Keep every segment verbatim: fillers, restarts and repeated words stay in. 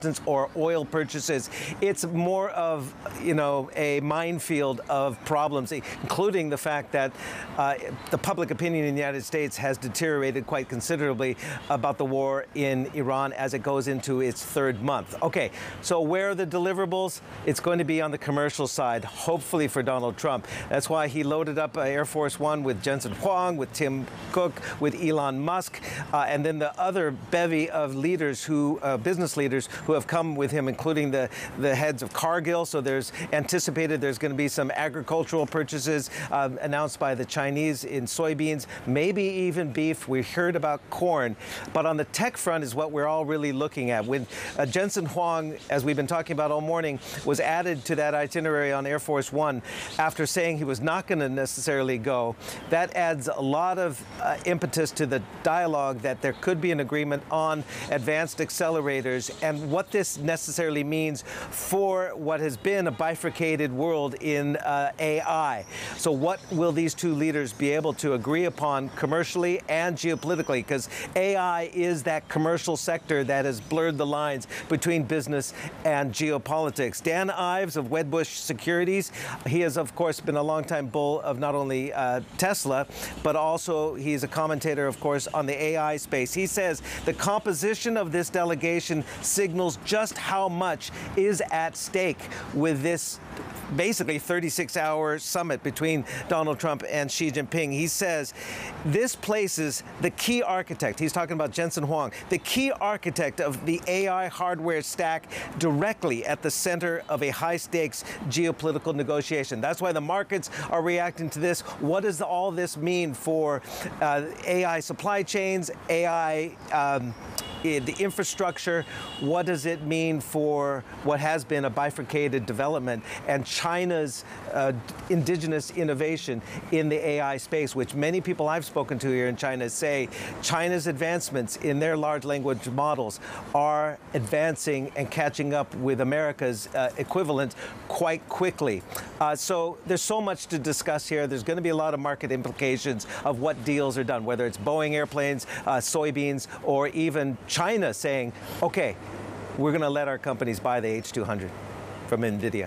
or oil purchases. It's more of, you know, a minefield of problems, including the fact that uh, the public opinion in the United States has deteriorated quite considerably about the war in Iran as it goes into its third month. Okay, so where are the deliverables? It's going to be on the commercial side, hopefully for Donald Trump. That's why he loaded up uh, Air Force One with Jensen Huang, with Tim Cook, with Elon Musk, uh, and then the other bevy of leaders who, uh, business leaders who have come with him, including the, the heads of Cargill. So there's anticipated there's going to be some agricultural purchases uh, announced by the Chinese in soybeans, maybe even beef. We heard about corn. But on the tech front is what we're all really looking at. When uh, Jensen Huang, as we've been talking about all morning, was added to that itinerary on Air Force One after saying he was not going to necessarily go, that adds a lot of uh, impetus to the dialogue that there could be an agreement on advanced accelerators and what this necessarily means for what has been a bifurcated world in uh, A I. So what will these two leaders be able to agree upon commercially and geopolitically? Because A I is that commercial sector that has blurred the lines between business and geopolitics. Dan Ives of Wedbush Securities, he has, of course, been a longtime bull of not only uh, Tesla, but also he's a commentator, of course, on the A I space. He says the composition of this delegation signals just how much is at stake with this basically thirty-six hour summit between Donald Trump and Xi Jinping. He says this places the key architect, he's talking about Jensen Huang, the key architect of the A I hardware stack directly at the center of a high-stakes geopolitical negotiation. That's why the markets are reacting to this. What does all this mean for uh, A I supply chains, A I um, the infrastructure? What does it mean for what has been a bifurcated development and China's uh, indigenous innovation in the A I space, which many people I've spoken to here in China say China's advancements in their large language models are advancing and catching up with America's uh, equivalent quite quickly. Uh, so there's so much to discuss here. There's going to be a lot of market implications of what deals are done, whether it's Boeing airplanes, uh, soybeans, or even China saying, okay, we're going to let our companies buy the H two hundred from NVIDIA.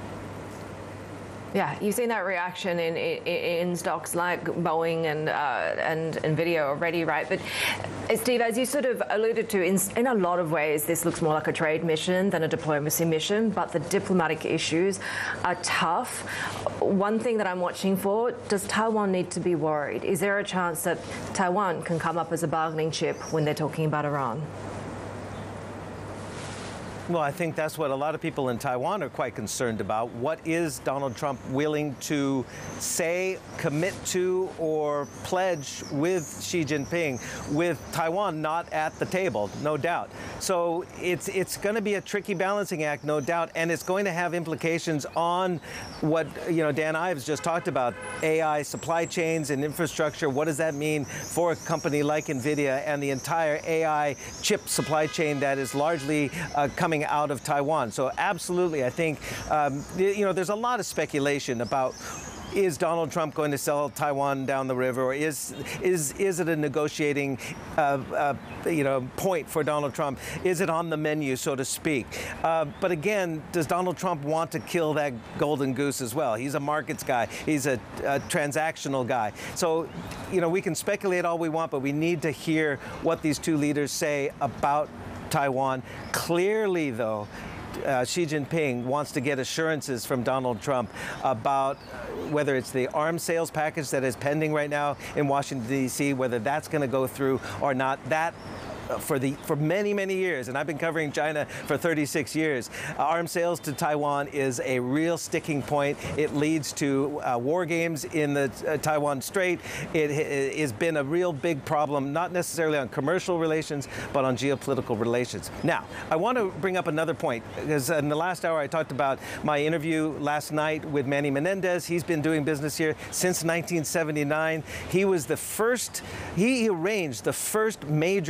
Yeah, you've seen that reaction in in, in stocks like Boeing and uh, and NVIDIA already, right? But uh, Steve, as you sort of alluded to, in, in a lot of ways, this looks more like a trade mission than a diplomacy mission, but the diplomatic issues are tough. One thing that I'm watching for, does Taiwan need to be worried? Is there a chance that Taiwan can come up as a bargaining chip when they're talking about Iran? Well, I think that's what a lot of people in Taiwan are quite concerned about. What is Donald Trump willing to say, commit to, or pledge with Xi Jinping, with Taiwan not at the table, no doubt. So it's it's going to be a tricky balancing act, no doubt, and it's going to have implications on what, you know, Dan Ives just talked about, A I supply chains and infrastructure. What does that mean for a company like NVIDIA and the entire A I chip supply chain that is largely uh, coming out of Taiwan? So absolutely, I think, um, you know, there's a lot of speculation about, is Donald Trump going to sell Taiwan down the river, or is is is it a negotiating, uh, uh, you know, point for Donald Trump? Is it on the menu, so to speak? Uh, but again, does Donald Trump want to kill that golden goose as well? He's a markets guy. He's a, a transactional guy. So, you know, we can speculate all we want, but we need to hear what these two leaders say about Taiwan. Clearly, though, uh, Xi Jinping wants to get assurances from Donald Trump about whether it's the arms sales package that is pending right now in Washington, D C, whether that's going to go through or not. That for the for many, many years, and I've been covering China for thirty-six years, uh, arms sales to Taiwan is a real sticking point. It leads to uh, war games in the uh, Taiwan Strait. It, it has been a real big problem, not necessarily on commercial relations, but on geopolitical relations. Now, I want to bring up another point, because in the last hour I talked about my interview last night with Manny Menendez. He's been doing business here since nineteen seventy-nine. He was the first, he arranged the first major joint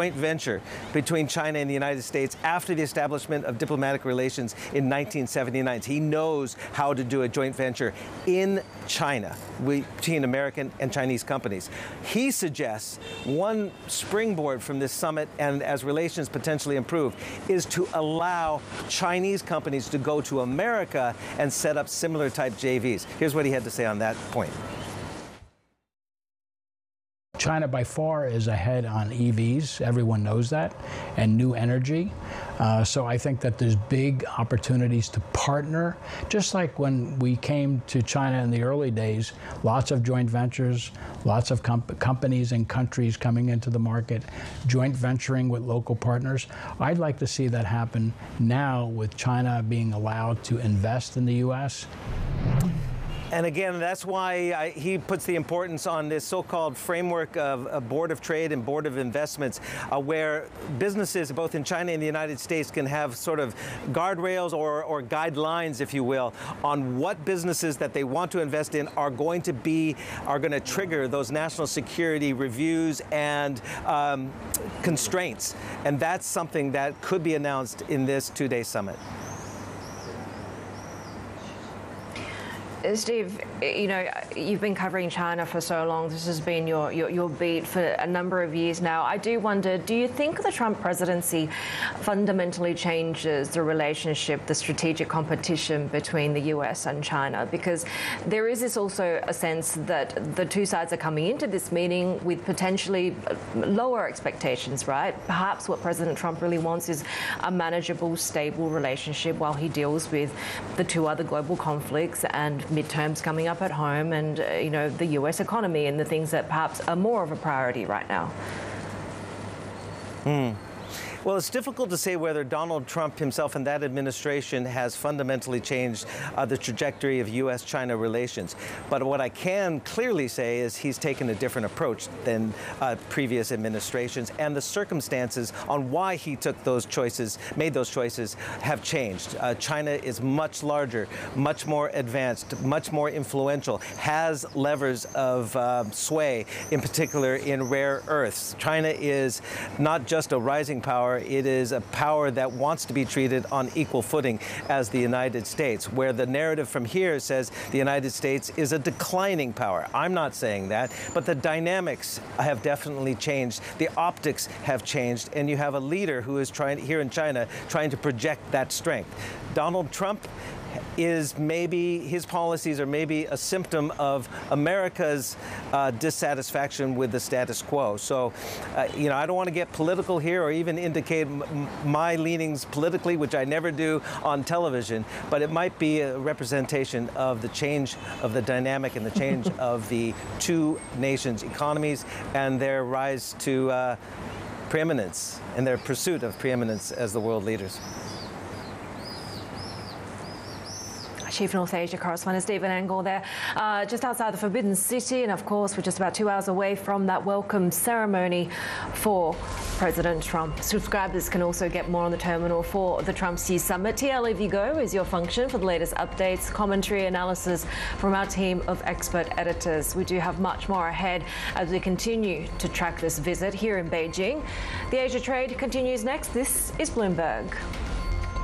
joint venture between China and the United States after the establishment of diplomatic relations in nineteen seventy-nine. He knows how to do a joint venture in China between American and Chinese companies. He suggests one springboard from this summit, and as relations potentially improve, is to allow Chinese companies to go to America and set up similar type J Vs. Here's what he had to say on that point. China by far is ahead on E Vs, everyone knows that, and new energy. Uh, so I think that there's big opportunities to partner, just like when we came to China in the early days, lots of joint ventures, lots of comp companies and countries coming into the market, joint venturing with local partners. I'd like to see that happen now with China being allowed to invest in the U S. And again, that's why I, he puts the importance on this so-called framework of a Board of Trade and Board of Investments, uh, where businesses both in China and the United States can have sort of guardrails or, or guidelines, if you will, on what businesses that they want to invest in are going to be, are going to trigger those national security reviews and um, constraints. And that's something that could be announced in this two-day summit. Steve, you know, you've been covering China for so long. This has been your, your, your beat for a number of years now. I do wonder, do you think the Trump presidency fundamentally changes the relationship, the strategic competition between the U S and China? Because there is this also a sense that the two sides are coming into this meeting with potentially lower expectations, right? Perhaps what President Trump really wants is a manageable, stable relationship while he deals with the two other global conflicts and midterms coming up at home and, uh, you know, the U S economy and the things that perhaps are more of a priority right now. Hmm. Well, it's difficult to say whether Donald Trump himself and that administration has fundamentally changed uh, the trajectory of U S China relations. But what I can clearly say is he's taken a different approach than uh, previous administrations, and the circumstances on why he took those choices, made those choices, have changed. Uh, China is much larger, much more advanced, much more influential, has levers of uh, sway, in particular in rare earths. China is not just a rising power, it is a power that wants to be treated on equal footing as the United States, where the narrative from here says the United States is a declining power. I'm not saying that, but the dynamics have definitely changed. The optics have changed, and you have a leader who is trying, here in China, trying to project that strength. Donald Trump is maybe, his policies are maybe a symptom of America's uh, dissatisfaction with the status quo. So, uh, you know, I don't want to get political here or even indicate m my leanings politically, which I never do on television, but it might be a representation of the change of the dynamic and the change of the two nations' economies and their rise to uh, preeminence and their pursuit of preeminence as the world leaders. Chief North Asia correspondent Stephen Angle there, uh, just outside the Forbidden City, and of course we're just about two hours away from that welcome ceremony for President Trump. Subscribers can also get more on the terminal for the Trump Xi Summit. T L If You Go is your function for the latest updates, commentary, analysis from our team of expert editors. We do have much more ahead as we continue to track this visit here in Beijing. The Asia Trade continues next. This is Bloomberg.